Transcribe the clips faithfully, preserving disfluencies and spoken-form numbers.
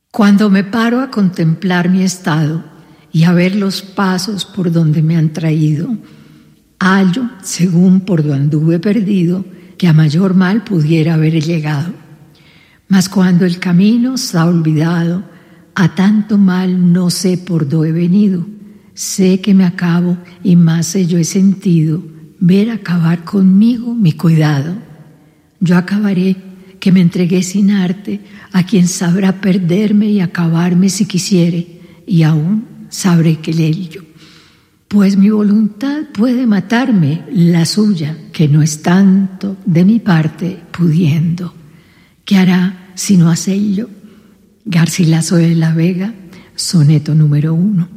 Cuando me paro a contemplar mi estado y a ver los pasos por donde me han traído, hallo, según por do anduve perdido, que a mayor mal pudiera haber llegado. Mas cuando el camino está olvidado, a tanto mal no sé por do he venido. Sé que me acabo y más ello he sentido, ver acabar conmigo mi cuidado. Yo acabaré, que me entregué sin arte, a quien sabrá perderme y acabarme si quisiere, y aún sabré que ello. Pues mi voluntad puede matarme, la suya, que no es tanto de mi parte pudiendo. ¿Qué hará si no hace ello? Garcilaso de la Vega, soneto número uno.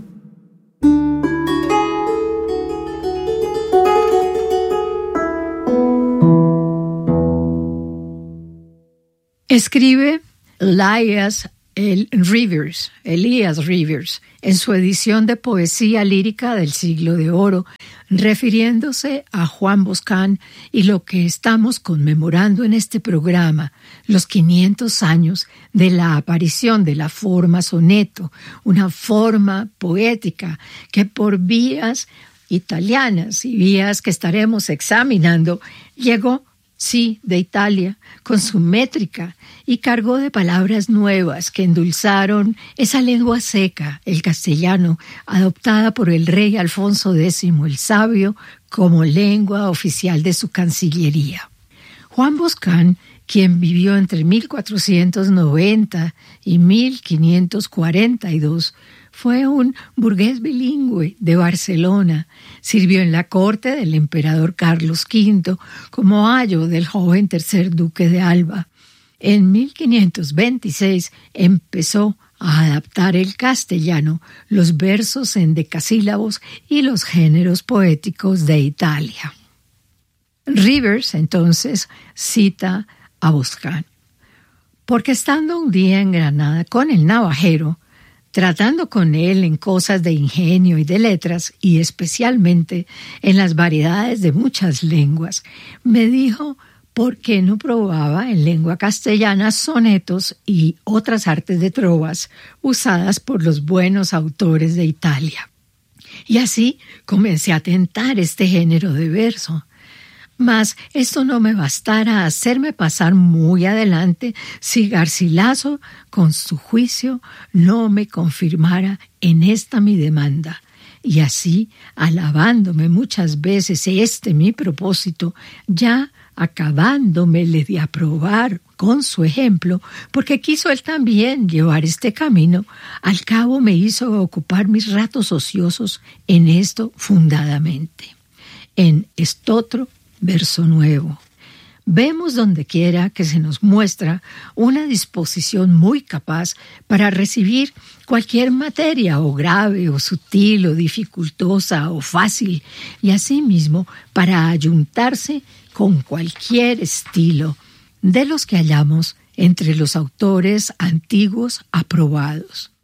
Escribe Elias Rivers, Elías Rivers, en su edición de poesía lírica del Siglo de Oro, refiriéndose a Juan Boscán y lo que estamos conmemorando en este programa, los quinientos años de la aparición de la forma soneto, una forma poética que por vías italianas y vías que estaremos examinando, llegó sí, de Italia, con su métrica, y cargó de palabras nuevas que endulzaron esa lengua seca, el castellano, adoptada por el rey Alfonso X el Sabio como lengua oficial de su cancillería. Juan Boscán, quien vivió entre mil cuatrocientos noventa y mil quinientos cuarenta y dos, fue un burgués bilingüe de Barcelona. Sirvió en la corte del emperador Carlos quinto como ayo del joven tercer duque de Alba. En mil quinientos veintiséis empezó a adaptar el castellano, los versos en decasílabos y los géneros poéticos de Italia. Rivers, entonces, cita a Boscán. Porque estando un día en Granada con el navajero, tratando con él en cosas de ingenio y de letras, y especialmente en las variedades de muchas lenguas, me dijo por qué no probaba en lengua castellana sonetos y otras artes de trovas usadas por los buenos autores de Italia. Y así comencé a tentar este género de verso. Mas esto no me bastara a hacerme pasar muy adelante si Garcilaso, con su juicio, no me confirmara en esta mi demanda. Y así, alabándome muchas veces este mi propósito, ya acabándomele de aprobar con su ejemplo, porque quiso él también llevar este camino, al cabo me hizo ocupar mis ratos ociosos en esto fundadamente. En estotro verso nuevo. Vemos donde quiera que se nos muestra una disposición muy capaz para recibir cualquier materia, o grave, o sutil, o dificultosa, o fácil, y asimismo para ayuntarse con cualquier estilo de los que hallamos entre los autores antiguos aprobados.